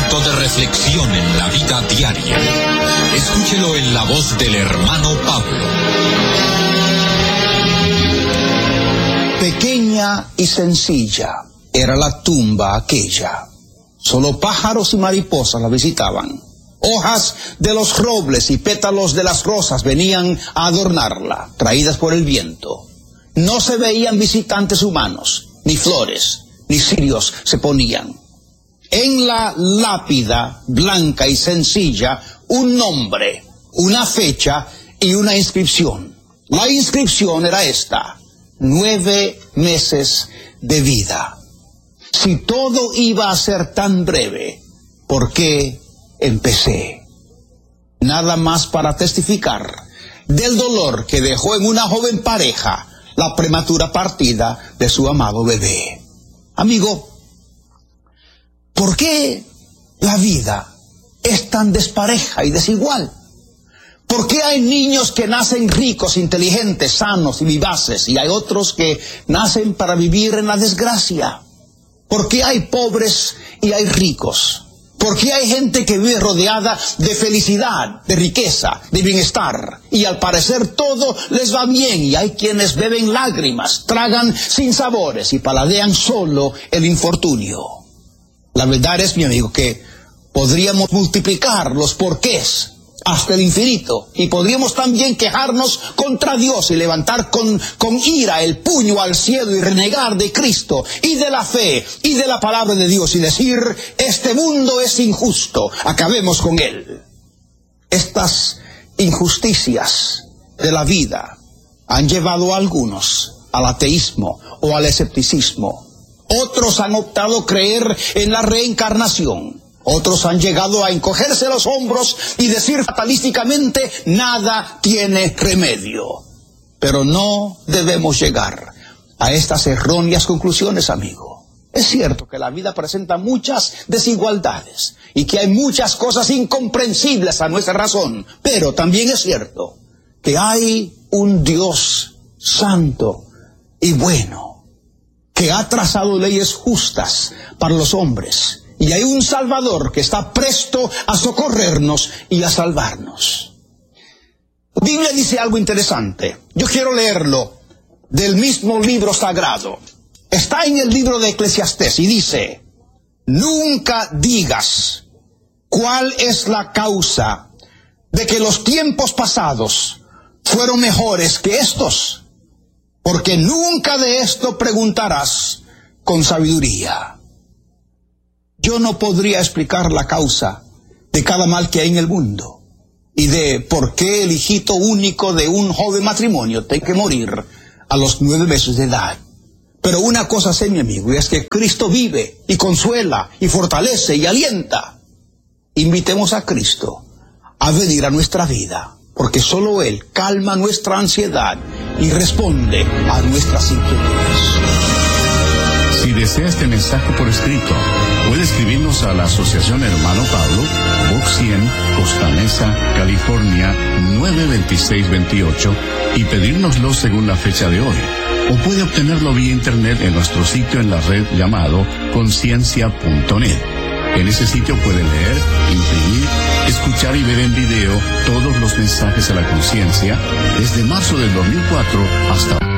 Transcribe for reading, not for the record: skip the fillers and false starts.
Momento de reflexión en la vida diaria. Escúchelo en la voz del hermano Pablo. Pequeña y sencilla era la tumba aquella. Solo pájaros y mariposas la visitaban. Hojas de los robles y pétalos de las rosas venían a adornarla, traídas por el viento. No se veían visitantes humanos, ni flores, ni cirios se ponían. En la lápida blanca y sencilla, un nombre, una fecha y una inscripción. La inscripción era esta: 9 meses de vida. Si todo iba a ser tan breve, ¿por qué empecé? Nada más para testificar del dolor que dejó en una joven pareja la prematura partida de su amado bebé. Amigo, ¿por qué la vida es tan despareja y desigual? ¿Por qué hay niños que nacen ricos, inteligentes, sanos y vivaces, y hay otros que nacen para vivir en la desgracia? ¿Por qué hay pobres y hay ricos? ¿Por qué hay gente que vive rodeada de felicidad, de riqueza, de bienestar? Y al parecer todo les va bien, y hay quienes beben lágrimas, tragan sinsabores y paladean solo el infortunio. La verdad es, mi amigo, que podríamos multiplicar los porqués hasta el infinito, y podríamos también quejarnos contra Dios y levantar con ira el puño al cielo y renegar de Cristo y de la fe y de la palabra de Dios y decir: este mundo es injusto, acabemos con él. Estas injusticias de la vida han llevado a algunos al ateísmo o al escepticismo. Otros han optado creer en la reencarnación. Otros han llegado a encogerse los hombros y decir fatalísticamente: nada tiene remedio. Pero no debemos llegar a estas erróneas conclusiones, amigo. Es cierto que la vida presenta muchas desigualdades y que hay muchas cosas incomprensibles a nuestra razón, pero también es cierto que hay un Dios santo y bueno que ha trazado leyes justas para los hombres. Y hay un Salvador que está presto a socorrernos y a salvarnos. La Biblia dice algo interesante. Yo quiero leerlo del mismo libro sagrado. Está en el libro de Eclesiastés y dice: nunca digas cuál es la causa de que los tiempos pasados fueron mejores que estos, porque nunca de esto preguntarás con sabiduría. Yo no podría explicar la causa de cada mal que hay en el mundo y de por qué el hijito único de un joven matrimonio tiene que morir a los 9 meses de edad. Pero una cosa sé, mi amigo, y es que Cristo vive y consuela y fortalece y alienta. Invitemos a Cristo a venir a nuestra vida, porque solo Él calma nuestra ansiedad y responde a nuestras inquietudes. Si desea este mensaje por escrito, puede escribirnos a la Asociación Hermano Pablo, Box 100, Costa Mesa, California, 92628, y pedírnoslo según la fecha de hoy. O puede obtenerlo vía internet en nuestro sitio en la red llamado conciencia.net. En ese sitio puede leer, imprimir, escuchar y ver en video todos los mensajes a la conciencia desde marzo del 2004 hasta